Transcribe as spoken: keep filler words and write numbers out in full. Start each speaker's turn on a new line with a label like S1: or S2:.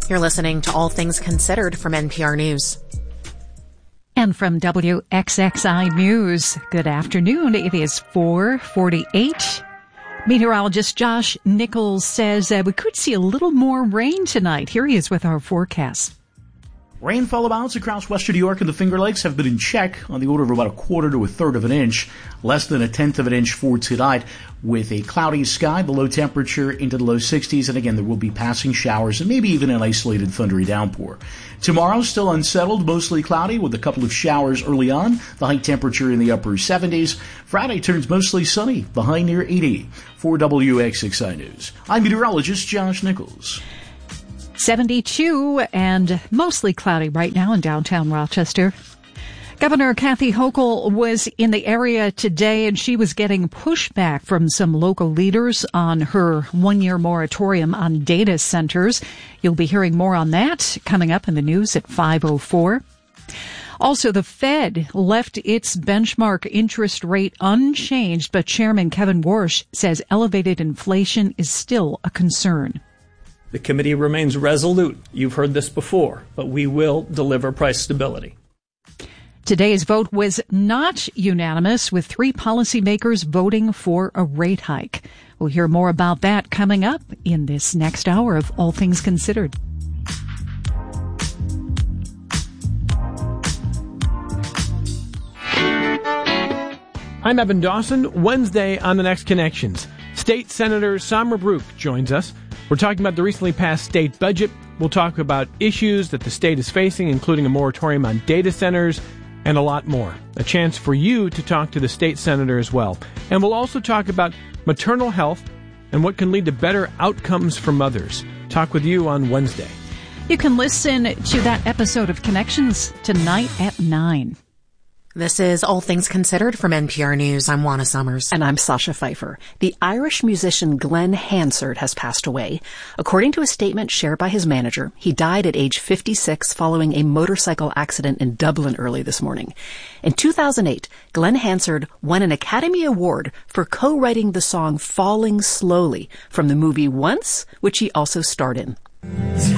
S1: You're listening to All Things Considered from N P R News.
S2: And from W X X I News, good afternoon. It is four forty-eight. Meteorologist Josh Nichols says uh, we could see a little more rain tonight. Here he is with our forecast.
S3: Rainfall amounts across western New York and the Finger Lakes have been in check on the order of about a quarter to a third of an inch, less than a tenth of an inch for tonight, with a cloudy sky, the low temperature into the low sixties, and again, there will be passing showers and maybe even an isolated thundery downpour. Tomorrow, still unsettled, mostly cloudy with a couple of showers early on, the high temperature in the upper seventies. Friday turns mostly sunny, the high near eighty. For W X X I News, I'm meteorologist Josh Nichols.
S2: seventy-two and mostly cloudy right now in downtown Rochester. Governor Kathy Hochul was in the area today, and she was getting pushback from some local leaders on her one-year moratorium on data centers. You'll be hearing more on that coming up in the news at five oh four. Also, the Fed left its benchmark interest rate unchanged, but Chairman Kevin Warsh says elevated inflation is still a concern.
S4: The committee remains resolute. You've heard this before, but we will deliver price stability.
S2: Today's vote was not unanimous, with three policymakers voting for a rate hike. We'll hear more about that coming up in this next hour of All Things Considered.
S5: I'm Evan Dawson. Wednesday on The Next Connections, State Senator Samra Brook joins us. We're talking about the recently passed state budget. We'll talk about issues that the state is facing, including a moratorium on data centers and a lot more. A chance for you to talk to the state senator as well. And we'll also talk about maternal health and what can lead to better outcomes for mothers. Talk with you on Wednesday.
S2: You can listen to that episode of Connections tonight at nine.
S1: This is All Things Considered from N P R News. I'm Juana Summers.
S6: And I'm Sasha Pfeiffer. The Irish musician Glenn Hansard has passed away. According to a statement shared by his manager, he died at age fifty-six following a motorcycle accident in Dublin early this morning. In two thousand eight, Glenn Hansard won an Academy Award for co-writing the song Falling Slowly from the movie Once, which he also starred in.